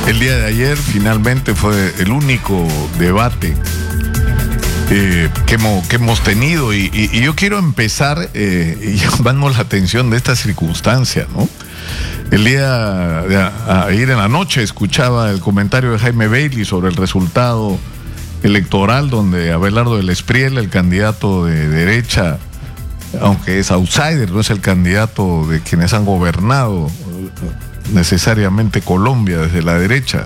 El día de ayer finalmente fue el único debate que hemos tenido y yo quiero empezar llamando la atención de esta circunstancia, ¿no? El día de ayer en la noche escuchaba el comentario de Jaime Bailey sobre el resultado electoral, donde Abelardo del Espriel, el candidato de derecha, aunque es outsider, no es el candidato de quienes han gobernado necesariamente Colombia desde la derecha,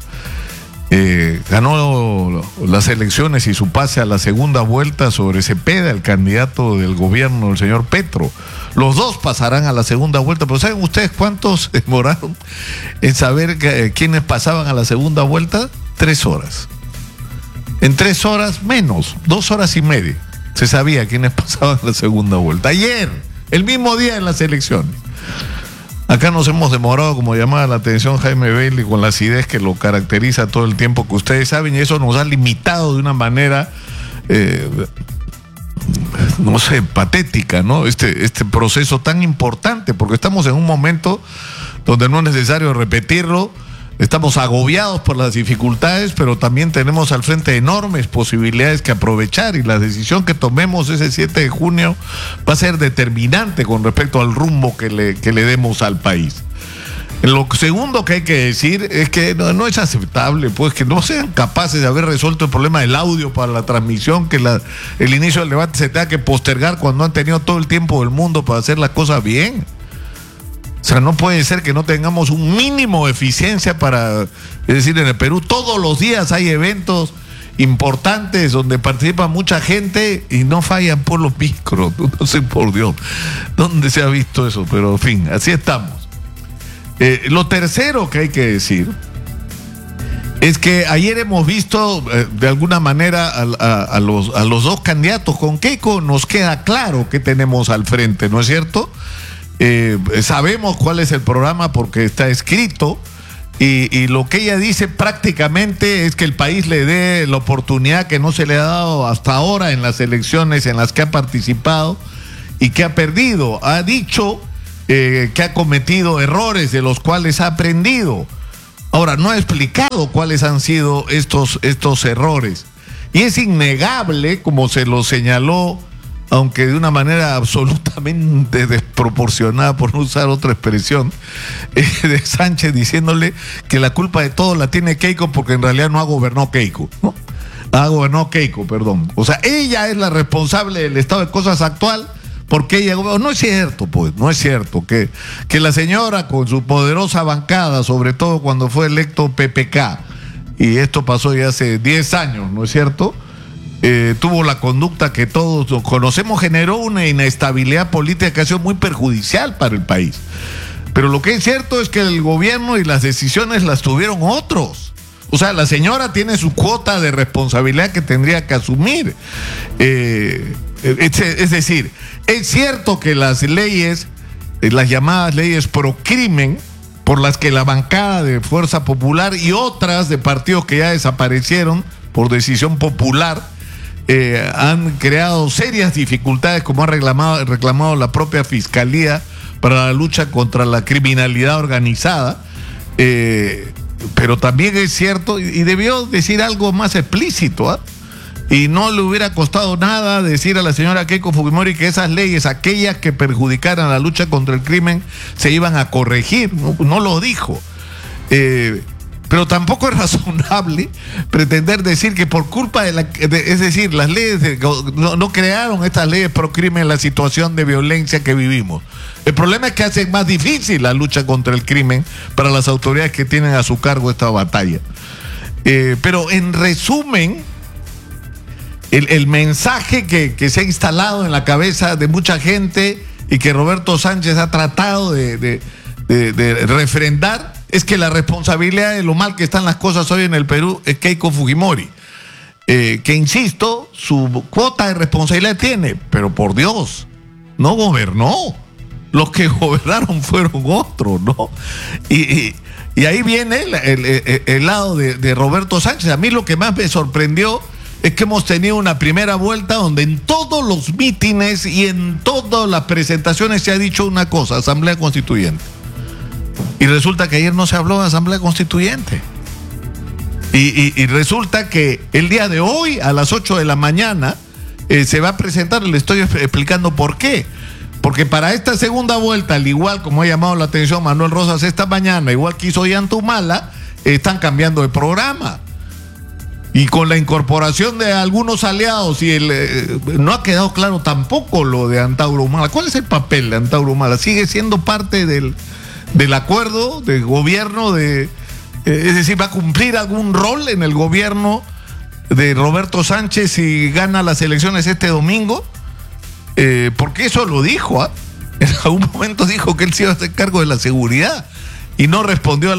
ganó las elecciones y su pase a la segunda vuelta sobre Cepeda, el candidato del gobierno, el señor Petro. Los dos pasarán a la segunda vuelta, pero ¿saben ustedes cuántos demoraron en saber quiénes pasaban a la segunda vuelta? 3 horas. En 3 horas menos, 2 horas y media, se sabía quiénes pasaban a la segunda vuelta. Ayer, el mismo día de las elecciones. Acá nos hemos demorado, como llamaba la atención Jaime Bailey, con la acidez que lo caracteriza todo el tiempo, que ustedes saben, y eso nos ha limitado de una manera, no sé, patética, ¿no? Este proceso tan importante, porque estamos en un momento donde no es necesario repetirlo. Estamos agobiados por las dificultades, pero también tenemos al frente enormes posibilidades que aprovechar, y la decisión que tomemos ese 7 de junio va a ser determinante con respecto al rumbo que le demos al país. Lo segundo que hay que decir es que no es aceptable, pues, que no sean capaces de haber resuelto el problema del audio para la transmisión, que el inicio del debate se tenga que postergar cuando han tenido todo el tiempo del mundo para hacer las cosas bien. O sea, no puede ser que no tengamos un mínimo de eficiencia para... Es decir, en el Perú todos los días hay eventos importantes donde participa mucha gente y no fallan por los micros. No sé, por Dios, ¿dónde se ha visto eso? Pero, en fin, así estamos. Lo tercero que hay que decir es que ayer hemos visto, de alguna manera, a los dos candidatos. Con Keiko nos queda claro que tenemos al frente, ¿no es cierto? Sabemos cuál es el programa porque está escrito, y lo que ella dice prácticamente es que el país le dé la oportunidad que no se le ha dado hasta ahora en las elecciones en las que ha participado y que ha perdido. Ha dicho que ha cometido errores de los cuales ha aprendido. Ahora, no ha explicado cuáles han sido estos errores, y es innegable, como se lo señaló, aunque de una manera absolutamente desproporcionada, por no usar otra expresión, de Sánchez, diciéndole que la culpa de todo la tiene Keiko porque en realidad no ha gobernado Keiko, ¿no? Ha gobernado Keiko, perdón. O sea, ella es la responsable del estado de cosas actual porque ella gobernó. No es cierto, pues, no es cierto que la señora con su poderosa bancada, sobre todo cuando fue electo PPK, y esto pasó ya hace 10 años, ¿no es cierto?, tuvo la conducta que todos conocemos, generó una inestabilidad política que ha sido muy perjudicial para el país. Pero lo que es cierto es que el gobierno y las decisiones las tuvieron otros. O sea, la señora tiene su cuota de responsabilidad que tendría que asumir. Es decir, es cierto que las leyes, las llamadas leyes pro crimen, por las que la bancada de Fuerza Popular y otras de partidos que ya desaparecieron por decisión popular, han creado serias dificultades, como ha reclamado la propia Fiscalía para la lucha contra la criminalidad organizada, pero también es cierto, y debió decir algo más explícito, y no le hubiera costado nada decir a la señora Keiko Fujimori que esas leyes, aquellas que perjudicaran la lucha contra el crimen, se iban a corregir. No lo dijo. Pero tampoco es razonable pretender decir que por culpa es decir, las leyes no crearon estas leyes pro crimen la situación de violencia que vivimos. El problema es que hacen más difícil la lucha contra el crimen para las autoridades que tienen a su cargo esta batalla. Pero en resumen, el mensaje que se ha instalado en la cabeza de mucha gente y que Roberto Sánchez ha tratado de refrendar es que la responsabilidad de lo mal que están las cosas hoy en el Perú es Keiko Fujimori, que, insisto, su cuota de responsabilidad tiene, pero por Dios, no gobernó. Los que gobernaron fueron otros, ¿no? Y ahí viene el lado de Roberto Sánchez. A mí lo que más me sorprendió es que hemos tenido una primera vuelta donde en todos los mítines y en todas las presentaciones se ha dicho una cosa: Asamblea Constituyente. Y resulta que ayer no se habló de Asamblea Constituyente. Y resulta que el día de hoy, a las 8 de la mañana, se va a presentar, le estoy explicando por qué. Porque para esta segunda vuelta, al igual como ha llamado la atención Manuel Rosas esta mañana, igual que hizo Yantumala, están cambiando de programa. Y con la incorporación de algunos aliados, y no ha quedado claro tampoco lo de Antauro Humala. ¿Cuál es el papel de Antauro Humala? ¿Sigue siendo parte del acuerdo de gobierno es decir, va a cumplir algún rol en el gobierno de Roberto Sánchez si gana las elecciones este domingo? Porque eso lo dijo, en algún momento dijo que él se iba a hacer cargo de la seguridad y no respondió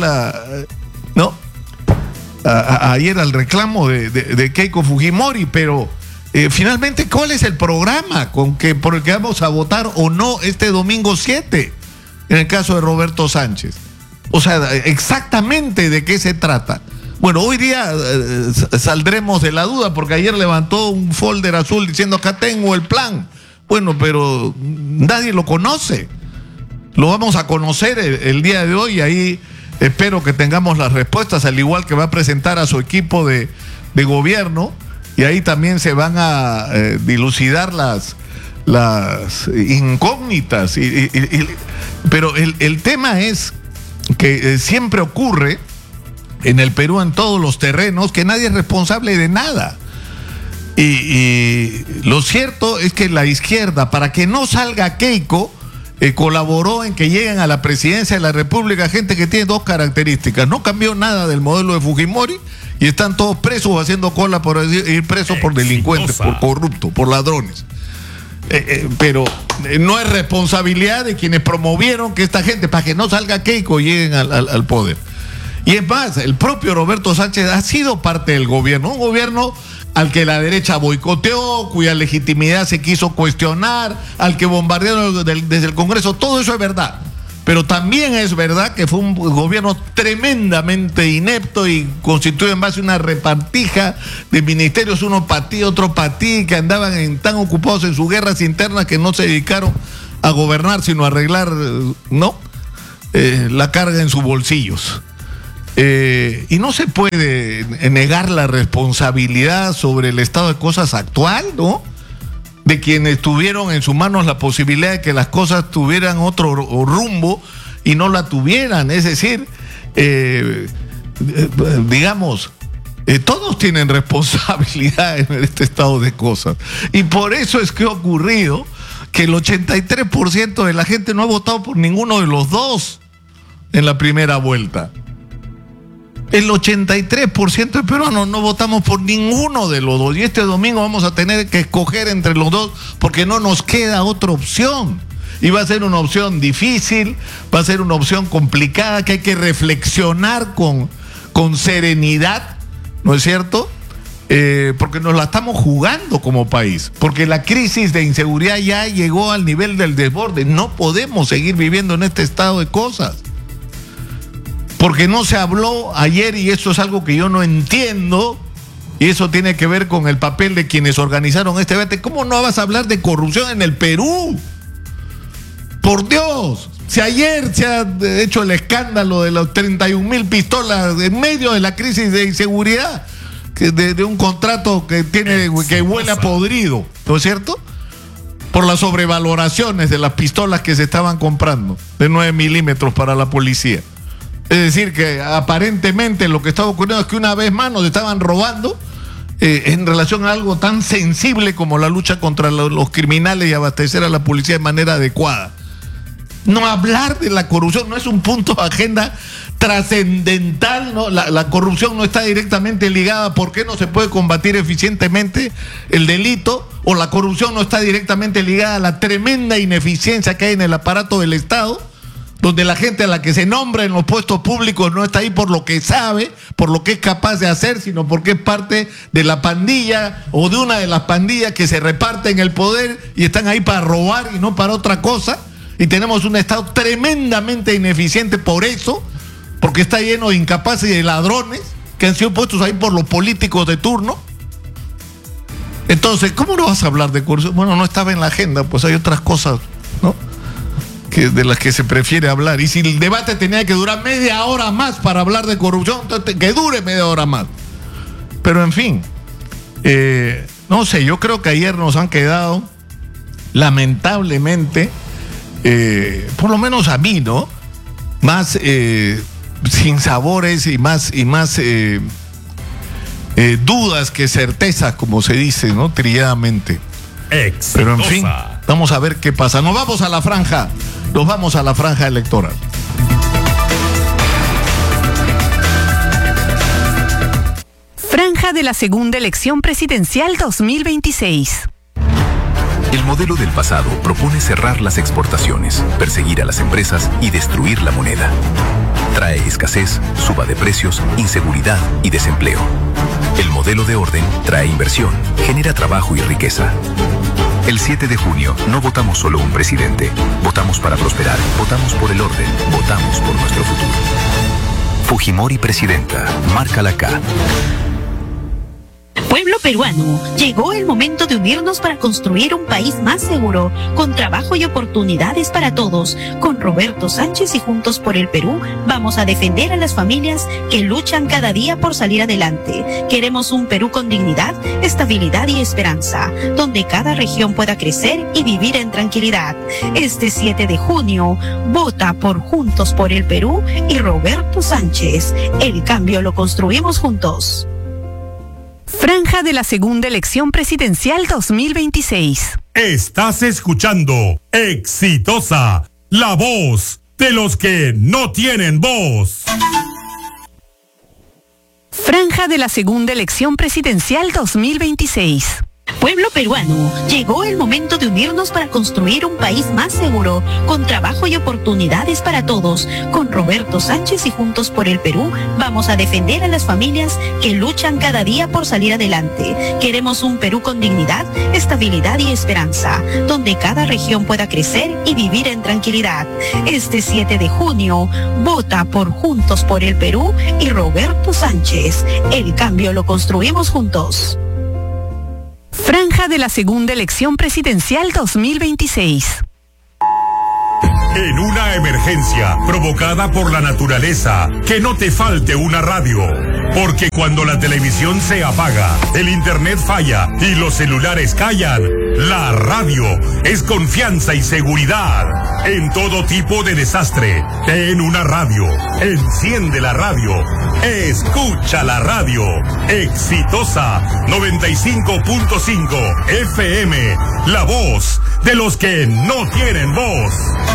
ayer al reclamo de Keiko Fujimori, pero finalmente, ¿cuál es el programa por el que vamos a votar o no este domingo 7 en el caso de Roberto Sánchez? O sea, exactamente de qué se trata. Bueno, hoy día saldremos de la duda, porque ayer levantó un folder azul diciendo acá tengo el plan. Bueno, pero nadie lo conoce. Lo vamos a conocer el día de hoy, y ahí espero que tengamos las respuestas, al igual que va a presentar a su equipo de gobierno, y ahí también se van a dilucidar las incógnitas. Pero el tema es que siempre ocurre en el Perú, en todos los terrenos, que nadie es responsable de nada. Y lo cierto es que la izquierda, para que no salga Keiko, colaboró en que lleguen a la presidencia de la República gente que tiene dos características: no cambió nada del modelo de Fujimori, y están todos presos, haciendo cola por ir presos por delincuentes, por corruptos, por ladrones. Pero no es responsabilidad de quienes promovieron que esta gente, para que no salga Keiko, lleguen al poder. Y es más, el propio Roberto Sánchez ha sido parte del gobierno, un gobierno al que la derecha boicoteó, cuya legitimidad se quiso cuestionar, al que bombardearon desde el Congreso. Todo eso es verdad. Pero también es verdad que fue un gobierno tremendamente inepto y constituido en base a una repartija de ministerios, uno para ti, otro para ti, que andaban tan ocupados en sus guerras internas que no se dedicaron a gobernar, sino a arreglar la carga en sus bolsillos. Y no se puede negar la responsabilidad sobre el estado de cosas actual, ¿no? De quienes tuvieron en sus manos la posibilidad de que las cosas tuvieran otro rumbo y no la tuvieran. Es decir, todos tienen responsabilidad en este estado de cosas. Y por eso es que ha ocurrido que el 83% de la gente no ha votado por ninguno de los dos en la primera vuelta. El 83% de peruanos no votamos por ninguno de los dos. Y este domingo vamos a tener que escoger entre los dos, porque no nos queda otra opción. Y va a ser una opción difícil, va a ser una opción complicada, que hay que reflexionar con serenidad, ¿no es cierto? Porque nos la estamos jugando como país. Porque la crisis de inseguridad ya llegó al nivel del desborde. No podemos seguir viviendo en este estado de cosas. Porque no se habló ayer, y esto es algo que yo no entiendo, y eso tiene que ver con el papel de quienes organizaron este debate. ¿Cómo no vas a hablar de corrupción en el Perú? Por Dios, si ayer se ha hecho el escándalo de las 31,000 pistolas en medio de la crisis de inseguridad, de un contrato que huele a podrido, ¿no es cierto? Por las sobrevaloraciones de las pistolas que se estaban comprando, de 9 milímetros para la policía. Es decir, que aparentemente lo que estaba ocurriendo es que una vez más nos estaban robando en relación a algo tan sensible como la lucha contra los criminales y abastecer a la policía de manera adecuada. No hablar de la corrupción no es un punto de agenda trascendental, ¿no? La corrupción no está directamente ligada a por qué no se puede combatir eficientemente el delito, o la corrupción no está directamente ligada a la tremenda ineficiencia que hay en el aparato del Estado, donde la gente a la que se nombra en los puestos públicos no está ahí por lo que sabe, por lo que es capaz de hacer, sino porque es parte de la pandilla o de una de las pandillas que se reparten el poder y están ahí para robar y no para otra cosa. Y tenemos un Estado tremendamente ineficiente por eso, porque está lleno de incapaces y de ladrones que han sido puestos ahí por los políticos de turno. Entonces, ¿cómo no vas a hablar de corrupción? Bueno, no estaba en la agenda, pues hay otras cosas, ¿no?, de las que se prefiere hablar. Y si el debate tenía que durar media hora más para hablar de corrupción, entonces que dure media hora más. Pero en fin, no sé, yo creo que ayer nos han quedado, lamentablemente, por lo menos a mí, ¿no? Más sin sabores y más dudas que certezas, como se dice, ¿no? Trilladamente. Exitosa. Pero en fin, vamos a ver qué pasa. Nos vamos a la franja electoral. Franja de la segunda elección presidencial 2026. El modelo del pasado propone cerrar las exportaciones, perseguir a las empresas y destruir la moneda. Trae escasez, suba de precios, inseguridad y desempleo. El modelo de orden trae inversión, genera trabajo y riqueza. El 7 de junio no votamos solo un presidente, votamos para prosperar, votamos por el orden, votamos por nuestro futuro. Fujimori presidenta, marca la K. Pueblo peruano, llegó el momento de unirnos para construir un país más seguro, con trabajo y oportunidades para todos. Con Roberto Sánchez y Juntos por el Perú, vamos a defender a las familias que luchan cada día por salir adelante. Queremos un Perú con dignidad, estabilidad y esperanza, donde cada región pueda crecer y vivir en tranquilidad. Este 7 de junio, vota por Juntos por el Perú y Roberto Sánchez. El cambio lo construimos juntos. Franja de la segunda elección presidencial 2026. Estás escuchando Exitosa, la voz de los que no tienen voz. Franja de la segunda elección presidencial 2026. Pueblo peruano, llegó el momento de unirnos para construir un país más seguro, con trabajo y oportunidades para todos. Con Roberto Sánchez y Juntos por el Perú, vamos a defender a las familias que luchan cada día por salir adelante. Queremos un Perú con dignidad, estabilidad y esperanza, donde cada región pueda crecer y vivir en tranquilidad. Este 7 de junio, vota por Juntos por el Perú y Roberto Sánchez. El cambio lo construimos juntos. Franja de la segunda elección presidencial 2026. En una emergencia provocada por la naturaleza, que no te falte una radio. Porque cuando la televisión se apaga, el internet falla y los celulares callan, la radio es confianza y seguridad. En todo tipo de desastre, ten una radio. Enciende la radio. Escucha la radio. Exitosa 95.5 FM. La voz de los que no tienen voz.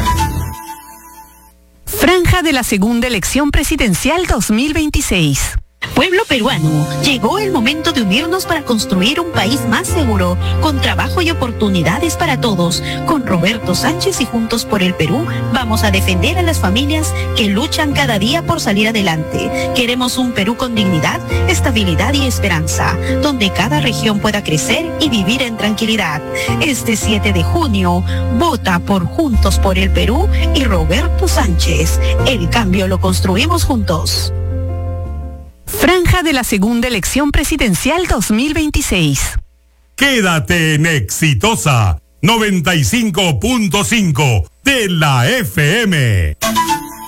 Franja de la segunda elección presidencial 2026. Pueblo peruano, llegó el momento de unirnos para construir un país más seguro, con trabajo y oportunidades para todos. Con Roberto Sánchez y Juntos por el Perú, vamos a defender a las familias que luchan cada día por salir adelante. Queremos un Perú con dignidad, estabilidad y esperanza, donde cada región pueda crecer y vivir en tranquilidad. Este 7 de junio, vota por Juntos por el Perú y Roberto Sánchez. El cambio lo construimos juntos. Franja de la segunda elección presidencial 2026. Quédate en Exitosa 95.5 de la FM.